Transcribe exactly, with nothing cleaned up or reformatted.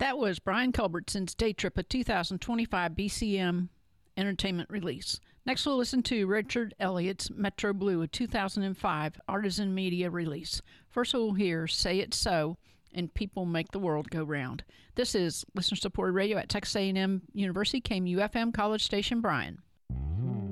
That was Brian Culbertson's Day Trip, a two thousand twenty-five B C M Entertainment release. Next, we'll listen to Richard Elliott's Metro Blue, a two thousand five Artisan Media release. First, we'll hear Say It So and People Make the World Go Round. This is listener-supported radio at Texas A and M University, K M U F M, College Station, Bryan.